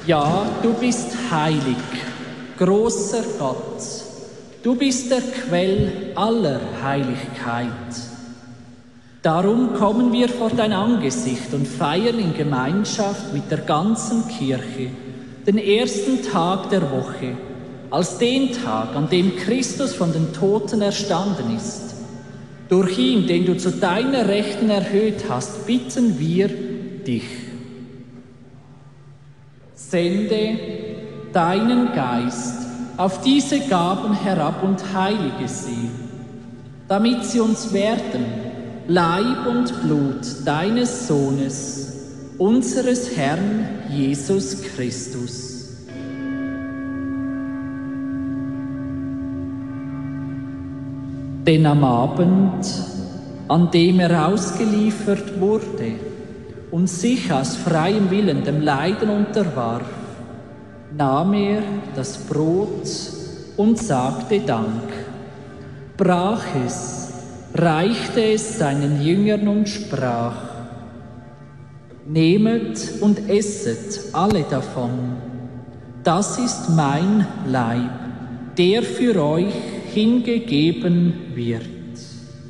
Ja, du bist heilig, großer Gott. Du bist der Quell aller Heiligkeit. Darum kommen wir vor dein Angesicht und feiern in Gemeinschaft mit der ganzen Kirche den ersten Tag der Woche, als den Tag, an dem Christus von den Toten erstanden ist. Durch ihn, den du zu deiner Rechten erhöht hast, bitten wir dich. Sende deinen Geist auf diese Gaben herab und heilige sie, damit sie uns werden, Leib und Blut deines Sohnes, unseres Herrn Jesus Christus. Denn am Abend, an dem er ausgeliefert wurde und sich aus freiem Willen dem Leiden unterwarf, nahm er das Brot und sagte Dank, brach es, reichte es seinen Jüngern und sprach: Nehmet und esset alle davon, das ist mein Leib, der für euch hingegeben wird.